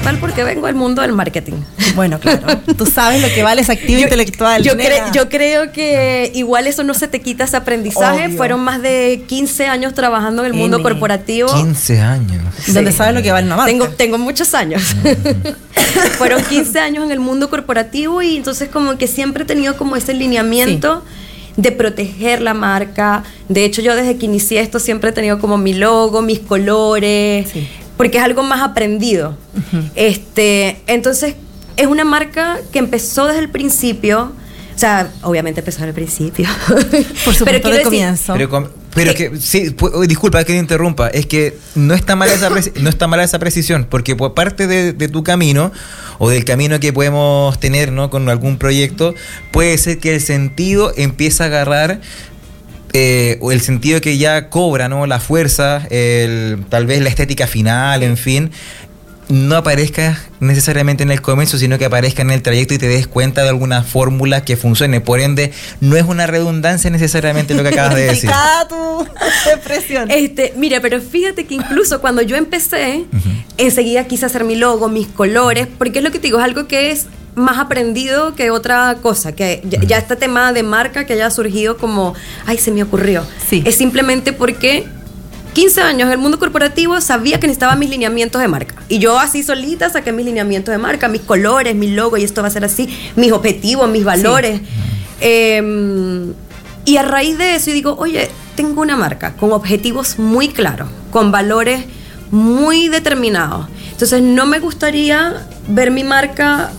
intelectual porque vengo del mundo del marketing. Bueno, claro. Tú sabes lo que vale esa actividad intelectual. Yo creo que igual eso no se te quita ese aprendizaje. Obvio. Fueron más de 15 años trabajando en el mundo corporativo. 15 años. Donde sabes lo que vale una marca. Tengo muchos años. Fueron 15 años en el mundo corporativo y entonces como que siempre he tenido como ese lineamiento de proteger la marca. De hecho, yo desde que inicié esto siempre he tenido como mi logo, mis colores, porque es algo más aprendido. Entonces, es una marca que empezó desde el principio. O sea, obviamente empezó desde el principio. Por supuesto, del comienzo. Pero que sí, disculpa que te interrumpa, es que no está mala esa precisión, porque por parte de tu camino o del camino que podemos tener, ¿no?, con algún proyecto, puede ser que el sentido empiece a agarrar o el sentido que ya cobra, ¿no?, la fuerza, tal vez la estética final, en fin, no aparezca necesariamente en el comienzo, sino que aparezca en el trayecto y te des cuenta de alguna fórmula que funcione. Por ende, no es una redundancia necesariamente lo que acabas de decir. tu depresión. Mira, pero fíjate que incluso cuando yo empecé, enseguida quise hacer mi logo, mis colores, porque es lo que te digo, es algo que es más aprendido que otra cosa, que ya este tema de marca que haya surgido como, ay, se me ocurrió. Sí. Es simplemente porque 15 años en el mundo corporativo sabía que necesitaba mis lineamientos de marca. Y yo así solita saqué mis lineamientos de marca, mis colores, mi logo, y esto va a ser así, mis objetivos, mis valores. Y a raíz de eso, yo digo, oye, tengo una marca con objetivos muy claros, con valores muy determinados. Entonces, no me gustaría ver mi marca,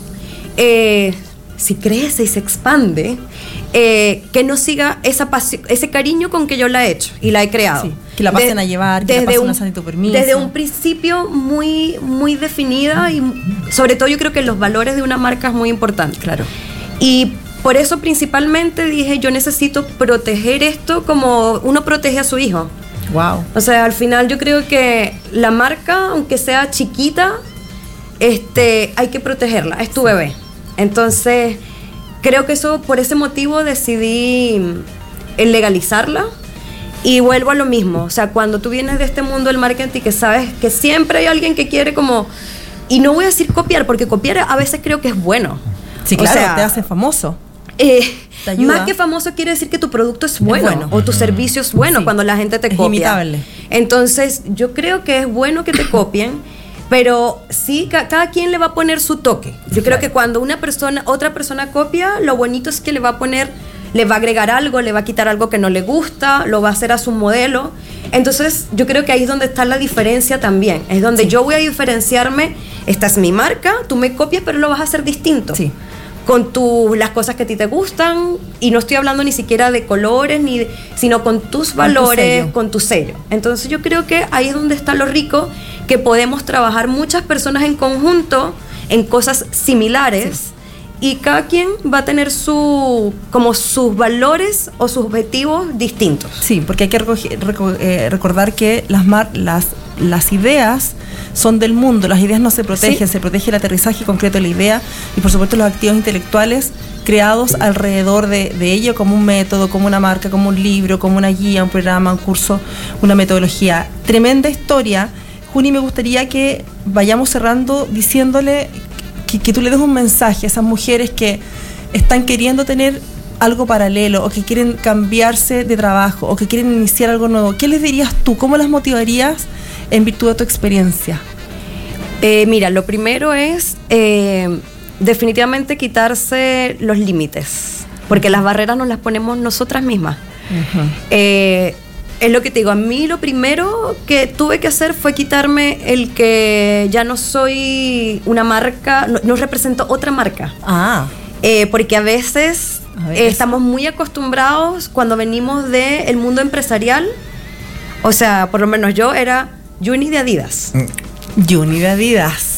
si crece y se expande, que no siga esa pasión, ese cariño con que yo la he hecho y la he creado. Sí, que la pasen a llevar, que la pasen a salir tu permiso. Desde un principio muy, muy definida y sobre todo yo creo que los valores de una marca es muy importante. Claro. Y por eso principalmente dije, yo necesito proteger esto como uno protege a su hijo. Wow. O sea, al final yo creo que la marca, aunque sea chiquita, hay que protegerla, es tu bebé. Entonces, creo que eso, por ese motivo decidí legalizarla. Y vuelvo a lo mismo, o sea, cuando tú vienes de este mundo del marketing, que sabes que siempre hay alguien que quiere como, y no voy a decir copiar, porque copiar a veces creo que es bueno. Sí, claro, o sea, te hace famoso. Más que famoso quiere decir que tu producto es bueno, o tu servicio es bueno, cuando la gente te copia. Imitable. Entonces, yo creo que es bueno que te copien, pero sí, cada quien le va a poner su toque. Yo creo que cuando otra persona copia, lo bonito es que le va a agregar algo, le va a quitar algo que no le gusta, lo va a hacer a su modelo. Entonces, yo creo que ahí es donde está la diferencia también. Es donde yo voy a diferenciarme. Esta es mi marca, tú me copias, pero lo vas a hacer distinto. Sí. Con las cosas que a ti te gustan, y no estoy hablando ni siquiera de colores, sino con tus valores, con tu sello. Entonces yo creo que ahí es donde está lo rico, que podemos trabajar muchas personas en conjunto en cosas similares, y cada quien va a tener sus valores o sus objetivos distintos. Sí, porque hay que recordar que las ideas son del mundo, las ideas no se protegen, se protege el aterrizaje concreto de la idea y por supuesto los activos intelectuales creados alrededor de ello, como un método, como una marca, como un libro, como una guía, un programa, un curso, una metodología. Tremenda historia. Juni, me gustaría que vayamos cerrando diciéndole que tú le des un mensaje a esas mujeres que están queriendo tener algo paralelo o que quieren cambiarse de trabajo o que quieren iniciar algo nuevo. ¿Qué les dirías tú? ¿Cómo las motivarías en virtud de tu experiencia? Mira, lo primero es definitivamente quitarse los límites, porque las barreras nos las ponemos nosotras mismas. Es lo que te digo, a mí lo primero que tuve que hacer fue quitarme el que ya no soy una marca, no represento otra marca. Porque a veces estamos muy acostumbrados cuando venimos del mundo empresarial. O sea, por lo menos yo era Juni de Adidas. Juni de Adidas.